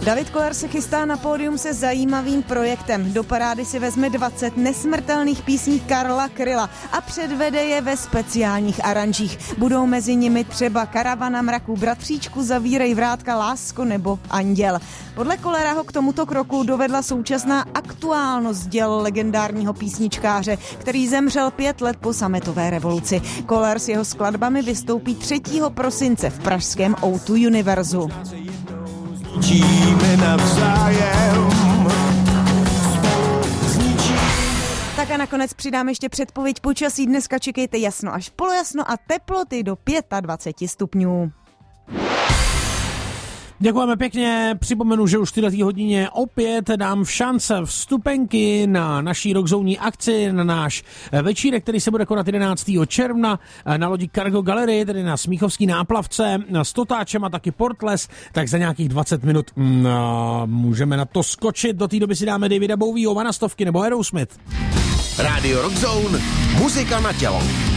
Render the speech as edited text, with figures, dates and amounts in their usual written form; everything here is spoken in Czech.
David Koller se chystá na pódium se zajímavým projektem. Do parády si vezme 20 nesmrtelných písní Karla Kryla a předvede je ve speciálních aranžích. Budou mezi nimi třeba Karavana mraků, Bratříčku, Zavírej vrátka, Lásko nebo Anděl. Podle Kollera ho k tomuto kroku dovedla současná aktuálnost děl legendárního písničkáře, který zemřel 5 let po sametové revoluci. Koller s jeho skladbami vystoupí 3. prosince v pražském O2 Univerzu. Tak a nakonec přidám ještě předpověď počasí. Dneska čekejte jasno až polojasno a teploty do 25 stupňů. Děkujeme pěkně, připomenu, že už v 4. hodině opět dám šance vstupenky na naší rockzónní akci, na náš večírek, který se bude konat 11. června na lodi Cargo Gallery, tedy na Smíchovský náplavce s Totáčem a taky Portless, tak za nějakých 20 minut můžeme na to skočit. Do té doby si dáme Davida Bowieho, Vanastovky nebo Aerosmith. Rádio Rockzone, muzika na tělo.